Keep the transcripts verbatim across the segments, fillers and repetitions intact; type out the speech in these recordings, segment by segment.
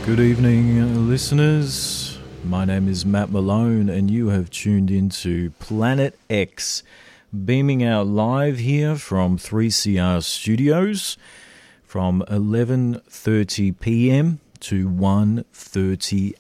Good evening, listeners. My name is Matt Malone, and you have tuned into Planet X, beaming out live here from three C R Studios from eleven thirty p.m. to one thirty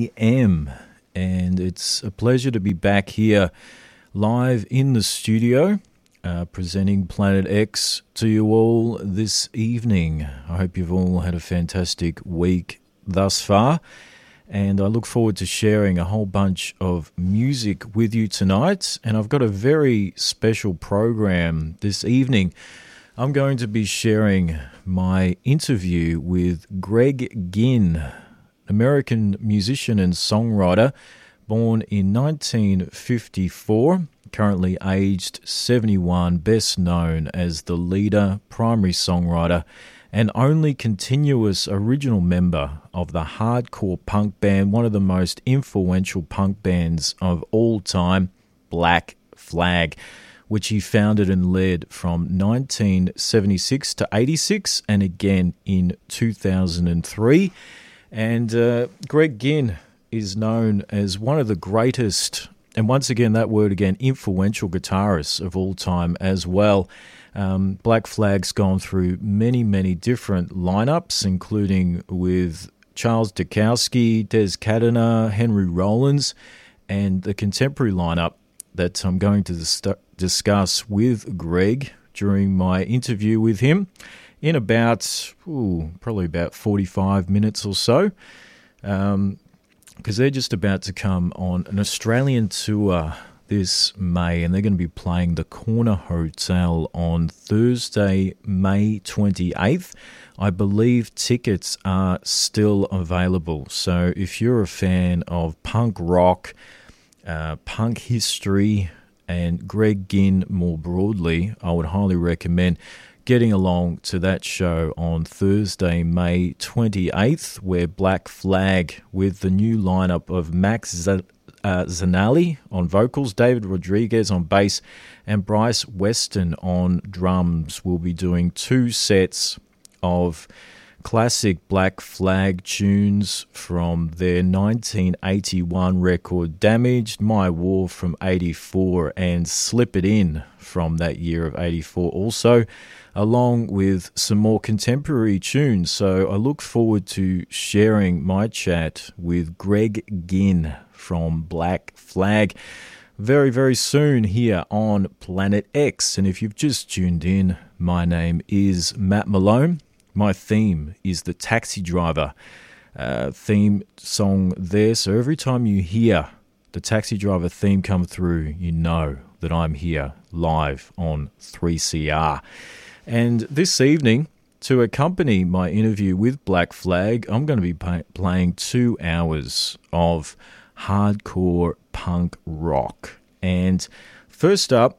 a.m. And it's a pleasure to be back here live in the studio, uh, presenting Planet X to you all this evening. I hope you've all had a fantastic week thus far, and I look forward to sharing a whole bunch of music with you tonight. And I've got a very special program this evening. I'm going to be sharing my interview with Greg Ginn, American musician and songwriter, born in nineteen fifty-four, currently aged seventy-one, best known as the leader, primary songwriter, and only continuous original member of the hardcore punk band, one of the most influential punk bands of all time, Black Flag, which he founded and led from nineteen seventy-six to eighty-six and again in two thousand three. And uh, Greg Ginn is known as one of the greatest, and once again, that word again, influential guitarists of all time as well. Um, Black Flag's gone through many, many different lineups, including with Charles Dukowski, Des Cadena, Henry Rollins, and the contemporary lineup that I'm going to dis- discuss with Greg during my interview with him in about, ooh, probably about forty-five minutes or so, um, because they're just about to come on an Australian tour this May, and they're going to be playing the Corner Hotel on Thursday, May twenty-eighth. I believe tickets are still available. So if you're a fan of punk rock, uh, punk history, and Greg Ginn more broadly, I would highly recommend getting along to that show on Thursday, May twenty-eighth, where Black Flag, with the new lineup of Max Z- Uh, Zanelli on vocals, David Rodriguez on bass, and Bryce Weston on drums, will be doing two sets of classic Black Flag tunes from their nineteen eighty-one record Damaged, My War from eighty-four, and Slip It In from that year of eighty-four also, along with some more contemporary tunes. So I look forward to sharing my chat with Greg Ginn from Black Flag very, very soon here on Planet X. And if you've just tuned in, my name is Matt Malone. My theme is the Taxi Driver uh, theme song there. So every time you hear the Taxi Driver theme come through, you know that I'm here live on three C R. And this evening, to accompany my interview with Black Flag, I'm going to be pay- playing two hours of hardcore punk rock. And first up,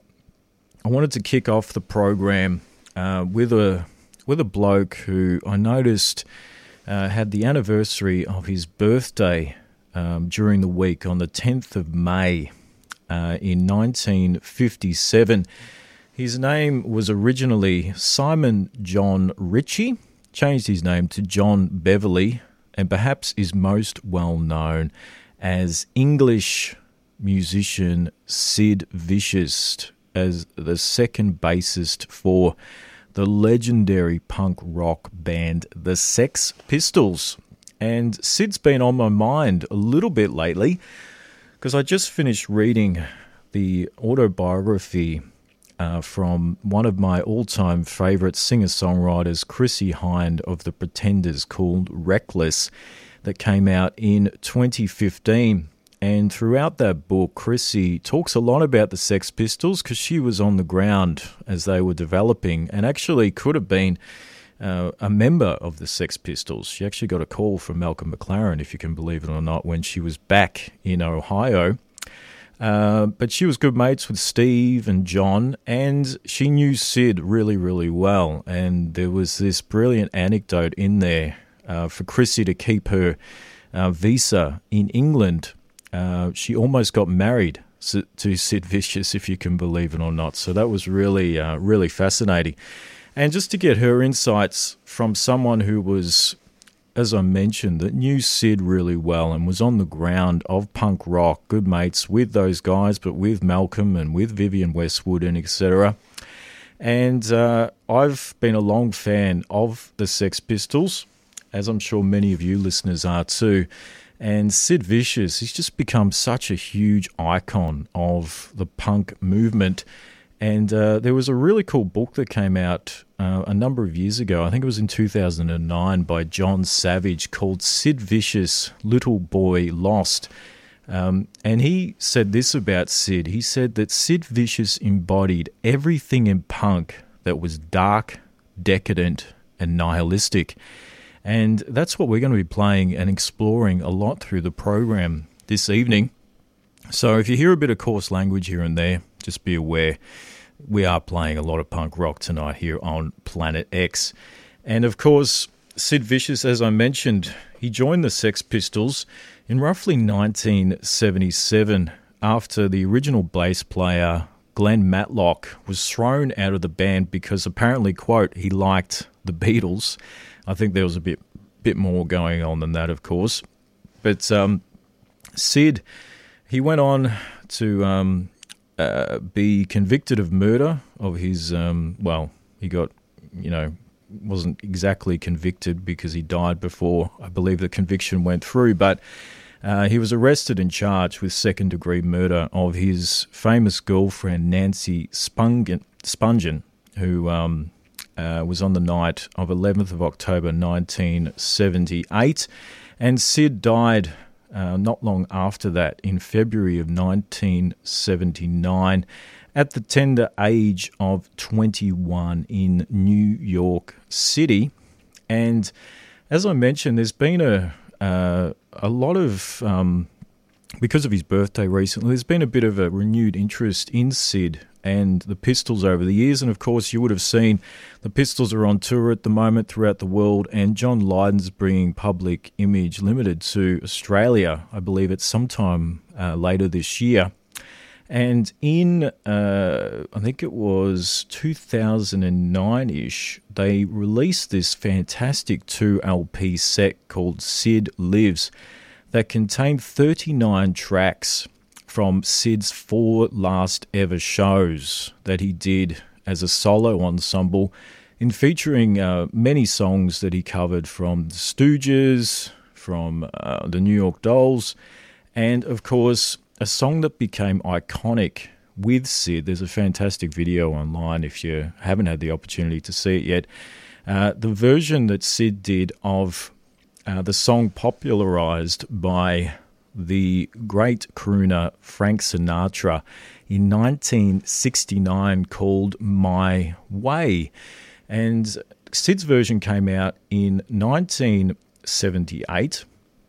I wanted to kick off the program uh, with a with a bloke who I noticed uh, had the anniversary of his birthday um, during the week on the tenth of May uh, in nineteen fifty-seven. His name was originally Simon John Ritchie, changed his name to John Beverly, and perhaps is most well known as English musician Sid Vicious, as the second bassist for the legendary punk rock band The Sex Pistols. And Sid's been on my mind a little bit lately because I just finished reading the autobiography uh, from one of my all-time favourite singer-songwriters, Chrissie Hynde of The Pretenders, called Reckless, that came out in twenty fifteen. And throughout that book, Chrissie talks a lot about the Sex Pistols because she was on the ground as they were developing and actually could have been uh, a member of the Sex Pistols. She actually got a call from Malcolm McLaren, if you can believe it or not, when she was back in Ohio. Uh, but she was good mates with Steve and John, and she knew Sid really, really well. And there was this brilliant anecdote in there uh, for Chrissie to keep her uh, visa in England. Uh, she almost got married to Sid Vicious, if you can believe it or not. So that was really, uh, really fascinating. And just to get her insights from someone who was as I mentioned, that knew Sid really well and was on the ground of punk rock, good mates with those guys, but with Malcolm and with Vivienne Westwood and et cetera. And uh, I've been a long fan of the Sex Pistols, as I'm sure many of you listeners are too. And Sid Vicious, he's just become such a huge icon of the punk movement. And uh, there was a really cool book that came out uh, a number of years ago. I think it was in two thousand nine by John Savage called Sid Vicious, Little Boy Lost. Um, and he said this about Sid. He said that Sid Vicious embodied everything in punk that was dark, decadent, and nihilistic. And that's what we're going to be playing and exploring a lot through the program this evening. So if you hear a bit of coarse language here and there, just be aware we are playing a lot of punk rock tonight here on Planet X. And of course, Sid Vicious, as I mentioned, he joined the Sex Pistols in roughly nineteen seventy-seven after the original bass player Glenn Matlock was thrown out of the band because apparently, quote, he liked the Beatles. I think there was a bit bit more going on than that, of course. But um, Sid, he went on to um, uh, be convicted of murder of his, um, well, he got, you know, wasn't exactly convicted because he died before, I believe, the conviction went through, but uh, he was arrested and charged with second-degree murder of his famous girlfriend, Nancy Spungen, Spungen who um, uh, was on the night of eleventh of October nineteen seventy-eight, and Sid died uh, not long after that in February of nineteen seventy-nine at the tender age of twenty-one in New York City. And as I mentioned, there's been a uh, a lot of, um, because of his birthday recently, there's been a bit of a renewed interest in Sid and the Pistols over the years. And of course, you would have seen the Pistols are on tour at the moment throughout the world, and John Lydon's bringing Public Image Limited to Australia. I believe it's sometime uh, later this year. And in, uh, I think it was two thousand nine-ish, they released this fantastic two L P set called Sid Lives that contained thirty-nine tracks from Sid's four last ever shows that he did as a solo ensemble, in featuring uh, many songs that he covered from the Stooges, from uh, the New York Dolls, and of course, a song that became iconic with Sid. There's a fantastic video online if you haven't had the opportunity to see it yet. Uh, the version that Sid did of uh, the song popularized by the great crooner Frank Sinatra in nineteen sixty-nine called My Way. And Sid's version came out in nineteen seventy-eight,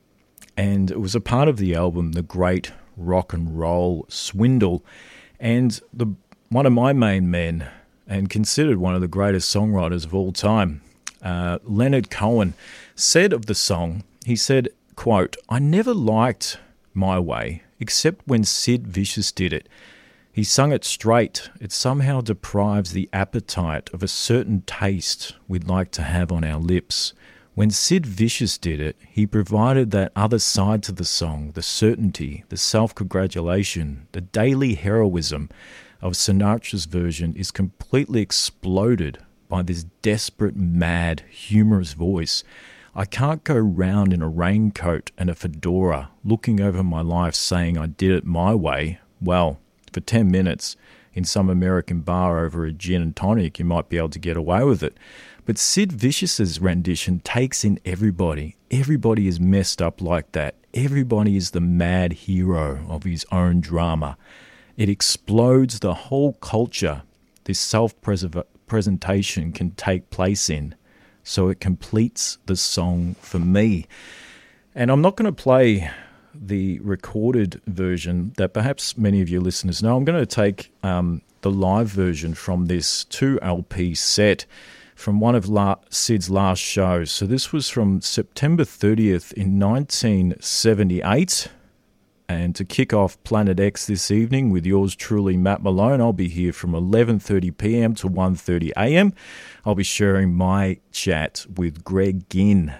and it was a part of the album The Great Rock and Roll Swindle. And the one of my main men, and considered one of the greatest songwriters of all time, uh, Leonard Cohen, said of the song, he said, quote, "I never liked My Way, except when Sid Vicious did it. He sung it straight. It somehow deprives the appetite of a certain taste we'd like to have on our lips. When Sid Vicious did it, he provided that other side to the song, the certainty, the self-congratulation, the daily heroism of Sinatra's version is completely exploded by this desperate, mad, humorous voice. I can't go round in a raincoat and a fedora looking over my life saying I did it my way. Well, for ten minutes in some American bar over a gin and tonic, you might be able to get away with it. But Sid Vicious's rendition takes in everybody. Everybody is messed up like that. Everybody is the mad hero of his own drama. It explodes the whole culture this self-presentation can take place in. So it completes the song for me. And I'm not going to play the recorded version that perhaps many of your listeners know. I'm going to take um, the live version from this two L P set from one of La- Sid's last shows. So this was from September thirtieth in nineteen seventy-eight. And to kick off Planet X this evening with yours truly, Matt Malone, I'll be here from eleven thirty p.m. to one thirty a.m. I'll be sharing my chat with Greg Ginn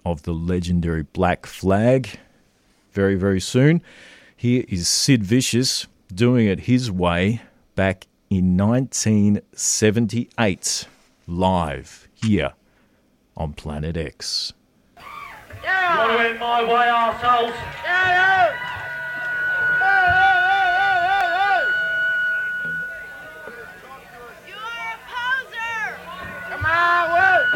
of the legendary Black Flag very, very soon. Here is Sid Vicious doing it his way back in nineteen seventy-eight, live here on Planet X. Yeah. You want to hit my way, arseholes? Yeah, yeah.